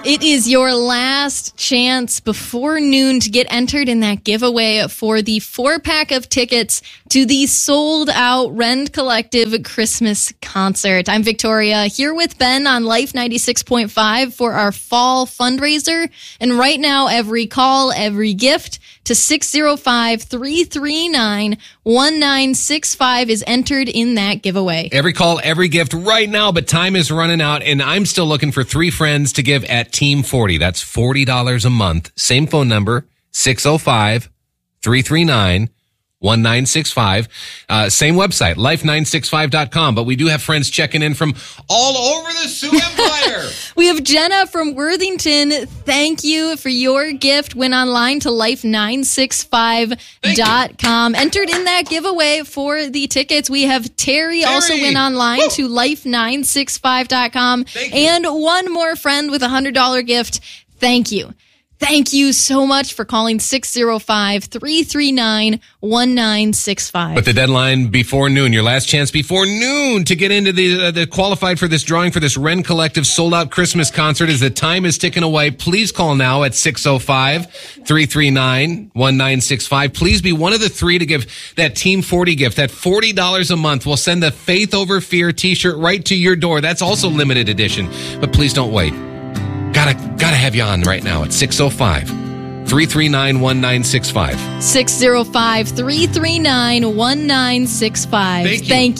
It is your last chance before noon to get entered in that giveaway for the 4-pack of tickets to the sold-out Rend Collective Christmas concert. I'm Victoria, here with Ben on Life 96.5 for our fall fundraiser. And right now, every call, every gift to 605-339-1965 is entered in that giveaway. Every call, every gift right now, but time is running out, and I'm still looking for 3 friends to give at Team 40. That's $40 a month. Same phone number, 605-339-1965. Same website, life965.com. But we do have friends checking in from all over the Sioux Empire. We have Jenna from Worthington. Thank you for your gift. Went online to life965.com. Entered in that giveaway for the tickets. We have Terry also went online to life965.com. And one more friend with a $100 gift. Thank you. Thank you so much for calling 605-339-1965. But the deadline before noon, your last chance before noon to get into the qualified for this drawing for this Rend Collective sold-out Christmas concert as the time is ticking away. Please call now at 605-339-1965. Please be one of the 3 to give that Team 40 gift, that $40 a month. We'll send the Faith Over Fear t-shirt right to your door. That's also limited edition. But please don't wait. Gotta have you on right now at 605-339-1965. 605-339-1965. Thank you.